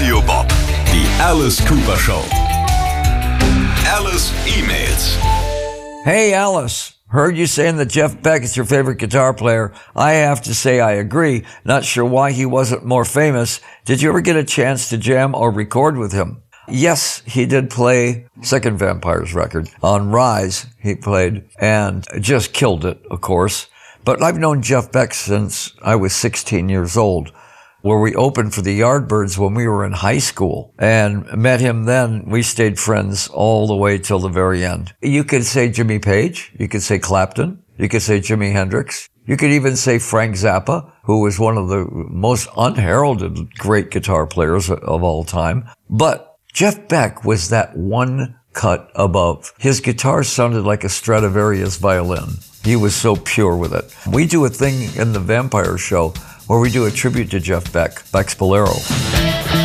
Radio Bob. Die Alice Cooper Show. Alice emails. Hey Alice, heard you saying that Jeff Beck is your favorite guitar player. I have to say I agree. Not sure why he wasn't more famous. Did you ever get a chance to jam or record with him? Yes, he did play second Vampires record. On Rise, he played and just killed it, of course. But I've known Jeff Beck since I was 16 years old, where we opened for the Yardbirds when we were in high school and met him then. We stayed friends all the way till the very end. You could say Jimmy Page. You could say Clapton. You could say Jimi Hendrix. You could even say Frank Zappa, who was one of the most unheralded great guitar players of all time. But Jeff Beck was that one cut above. His guitar sounded like a Stradivarius violin. He was so pure with it. We do a thing in the Vampire show where we do a tribute to Jeff Beck, Beck's Bolero.